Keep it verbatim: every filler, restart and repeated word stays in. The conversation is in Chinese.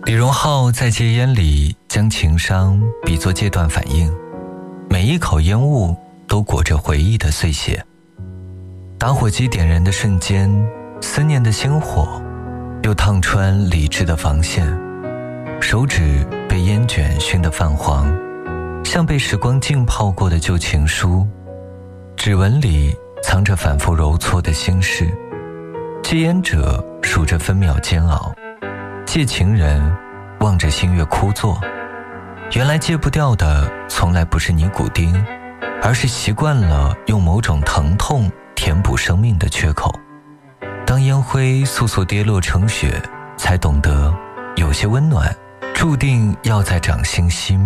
李荣浩在戒烟里将情伤比作戒断反应，每一口烟雾都裹着回忆的碎屑。打火机点燃的瞬间，思念的星火又烫穿理智的防线，手指被烟卷熏得泛黄，像被时光浸泡过的旧情书，指纹里藏着反复揉搓的心事。戒烟者数着分秒煎熬，戒情人望着星月枯坐。原来戒不掉的从来不是尼古丁，而是习惯了用某种疼痛填补生命的缺口。当烟灰簌簌跌落成雪，才懂得有些温暖注定要在掌心熄灭。